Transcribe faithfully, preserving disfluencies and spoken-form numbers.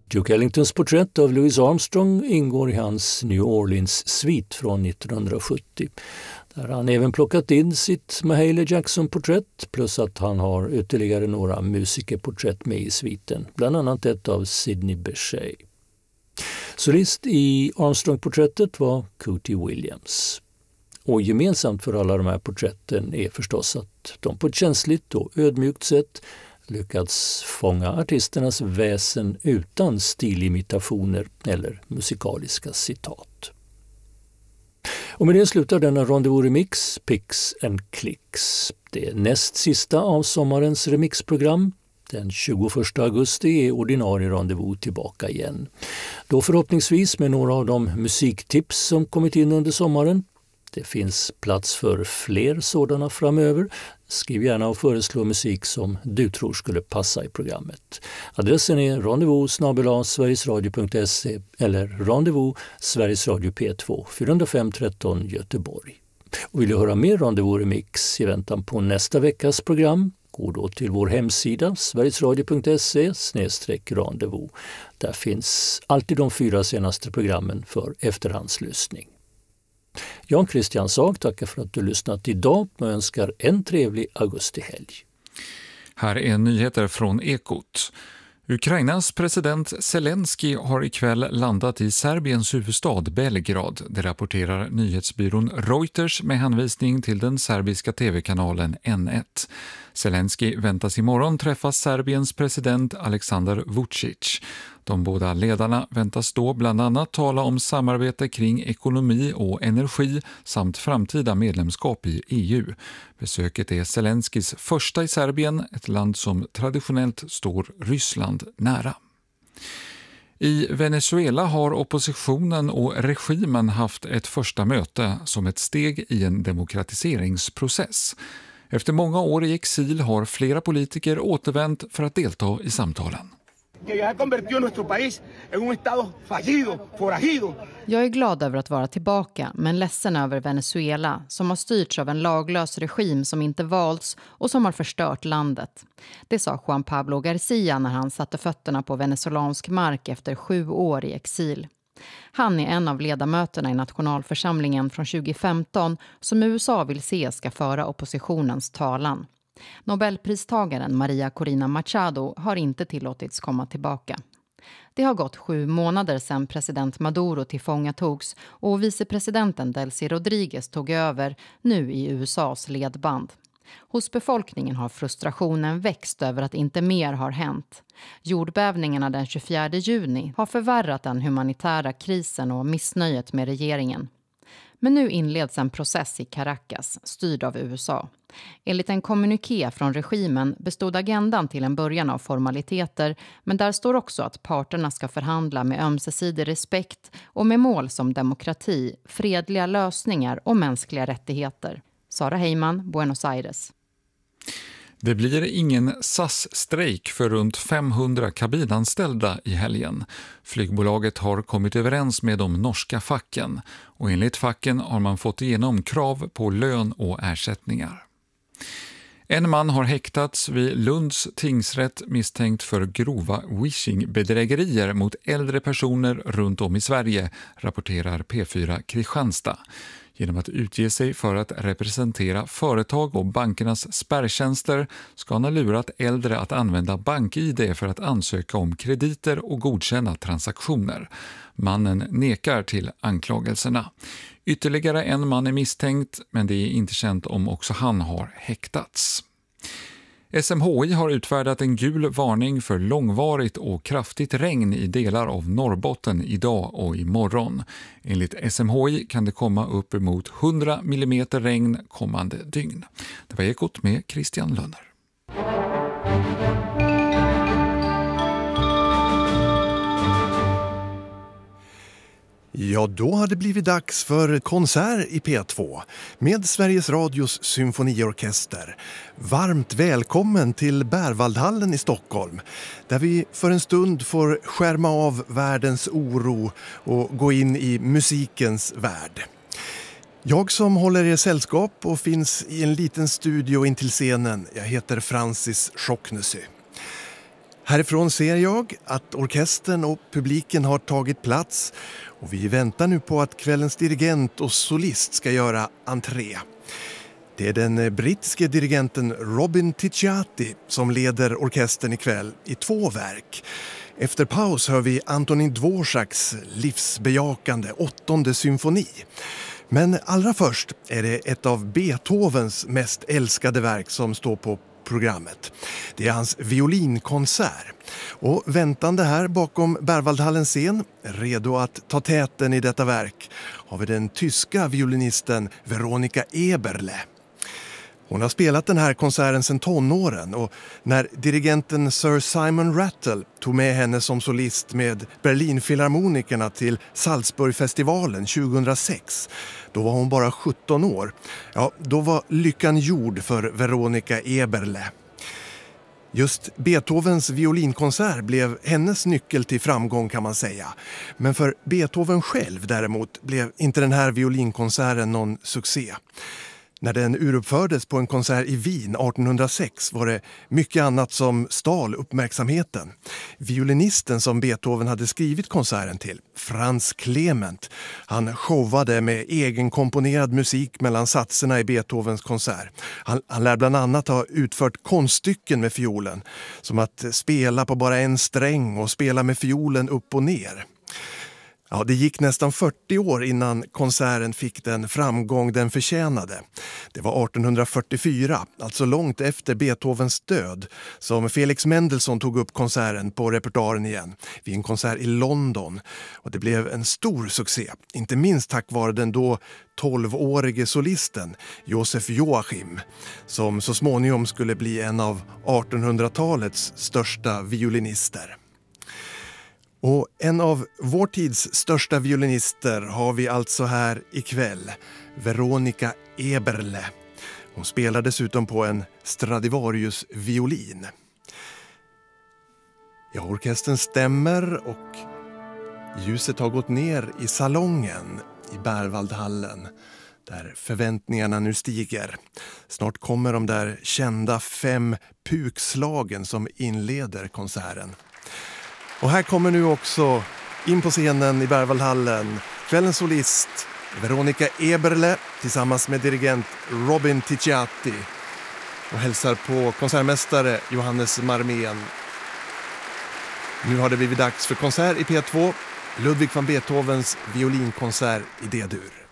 Duke Ellingtons porträtt av Louis Armstrong ingår i hans New Orleans-svit från nittonhundrasjuttio. Där har han även plockat in sitt Mahalia Jackson-porträtt plus att han har ytterligare några musikerporträtt med i sviten, bland annat ett av Sidney Bechet. Solist i Armstrong-porträttet var Cootie Williams. Och gemensamt för alla de här porträtten är förstås att de på ett känsligt och ödmjukt sätt lyckats fånga artisternas väsen utan stilimitationer eller musikaliska citat. Och med det slutar denna Rendezvous-remix Picks and Clicks. Det är näst sista av sommarens remixprogram. Den tjugoförsta augusti är ordinarie Rendezvous tillbaka igen. Då förhoppningsvis med några av de musiktips som kommit in under sommaren. Det finns plats för fler sådana framöver. Skriv gärna och föreslå musik som du tror skulle passa i programmet. Adressen är rendezvous snabel-a sverigesradio punkt se eller rendezvous Sveriges Radio P två fyra noll fem tretton Göteborg. Och vill du höra mer Rendezvous Remix i väntan på nästa veckas program, gå då till vår hemsida sverigesradio punkt se snedstreck rendezvous. Där finns alltid de fyra senaste programmen för efterhandslyssning. Jan Christian Sag tackar för att du lyssnat idag och önskar en trevlig augustihelg. Här är nyheter från Ekot. Ukrainas president Zelensky har ikväll landat i Serbiens huvudstad Belgrad. Det rapporterar nyhetsbyrån Reuters med hänvisning till den serbiska tv-kanalen N ett. Zelensky väntas imorgon träffa Serbiens president Aleksandar Vučić. De båda ledarna väntas då bland annat tala om samarbete kring ekonomi och energi samt framtida medlemskap i E U. Besöket är Zelenskys första i Serbien, ett land som traditionellt står Ryssland nära. I Venezuela har oppositionen och regimen haft ett första möte som ett steg i en demokratiseringsprocess. Efter många år i exil har flera politiker återvänt för att delta i samtalen. Jag är glad över att vara tillbaka, men ledsen över Venezuela som har styrts av en laglös regim som inte valts och som har förstört landet. Det sa Juan Pablo Garcia när han satte fötterna på venezolansk mark efter sju år i exil. Han är en av ledamöterna i nationalförsamlingen från tjugo femton som U S A vill se ska föra oppositionens talan. Nobelpristagaren Maria Corina Machado har inte tillåtits komma tillbaka. Det har gått sju månader sedan president Maduro tillfångatogs och vicepresidenten Delcy Rodriguez tog över, nu i U S As ledband. Hos befolkningen har frustrationen växt över att inte mer har hänt. Jordbävningarna den tjugofjärde juni har förvärrat den humanitära krisen och missnöjet med regeringen. Men nu inleds en process i Caracas, styrd av U S A. Enligt en kommuniké från regimen bestod agendan till en början av formaliteter, men där står också att parterna ska förhandla med ömsesidig respekt och med mål som demokrati, fredliga lösningar och mänskliga rättigheter. Sara Heyman, Buenos Aires. Det blir ingen S A S-strejk för runt femhundra kabinanställda i helgen. Flygbolaget har kommit överens med de norska facken och enligt facken har man fått igenom krav på lön och ersättningar. En man har häktats vid Lunds tingsrätt misstänkt för grova wishing-bedrägerier mot äldre personer runt om i Sverige, rapporterar P fyra Kristianstad. Genom att utge sig för att representera företag och bankernas spärrtjänster ska han ha lurat äldre att använda bank-I D för att ansöka om krediter och godkänna transaktioner. Mannen nekar till anklagelserna. Ytterligare en man är misstänkt, men det är inte känt om också han har häktats. S M H I har utfärdat en gul varning för långvarigt och kraftigt regn i delar av Norrbotten idag och imorgon. Enligt S M H I kan det komma upp emot hundra millimeter regn kommande dygn. Det var Ekot med Christian Lönner. Ja, då har det blivit dags för konsert i P två med Sveriges Radios symfoniorkester. Varmt välkommen till Bärvaldhallen i Stockholm, där vi för en stund får skärma av världens oro och gå in i musikens värld. Jag som håller er sällskap och finns i en liten studio in till scenen, jag heter Francis Schocknesy. Härifrån ser jag att orkestern och publiken har tagit plats och vi väntar nu på att kvällens dirigent och solist ska göra entré. Det är den brittiske dirigenten Robin Ticciati som leder orkestern ikväll i två verk. Efter paus hör vi Antonín Dvořáks livsbejakande åttonde symfoni. Men allra först är det ett av Beethovens mest älskade verk som står på programmet. Det är hans violinkonsert. Och väntande här bakom Berwaldhallens scen, redo att ta täten i detta verk, har vi den tyska violinisten Veronika Eberle. Hon har spelat den här konserten sedan tonåren och när dirigenten Sir Simon Rattle tog med henne som solist med Berlinfilharmonikerna till Salzburgfestivalen tjugohundrasex, då var hon bara sjutton år. Ja, då var lyckan gjord för Veronika Eberle. Just Beethovens violinkonsert blev hennes nyckel till framgång kan man säga. Men för Beethoven själv däremot blev inte den här violinkonserten någon succé. När den uruppfördes på en konsert i Wien artonhundrasex var det mycket annat som stal uppmärksamheten. Violinisten som Beethoven hade skrivit konserten till, Franz Clement, han showade med egenkomponerad musik mellan satserna i Beethovens konsert. Han, han lär bland annat ha utfört konststycken med fiolen, som att spela på bara en sträng och spela med fiolen upp och ner. Ja, det gick nästan fyrtio år innan konserten fick den framgång den förtjänade. Det var artonhundrafyrtiofyra, alltså långt efter Beethovens död, som Felix Mendelssohn tog upp konserten på repertoaren igen vid en konsert i London. Och det blev en stor succé, inte minst tack vare den då tolvårige solisten Josef Joachim, som så småningom skulle bli en av artonhundratalets största violinister. Och en av vår tids största violinister har vi alltså här ikväll, Veronika Eberle. Hon spelar dessutom på en Stradivarius-violin. Ja, orkestern stämmer och ljuset har gått ner i salongen i Berwaldhallen, där förväntningarna nu stiger. Snart kommer de där kända fem pukslagen som inleder konserten. Och här kommer nu också in på scenen i Berwaldhallen kvällens solist Veronika Eberle tillsammans med dirigent Robin Ticciati och hälsar på konsertmästare Johannes Marmén. Nu har det blivit dags för konsert i P två, Ludwig van Beethovens violinkonsert i D-dur.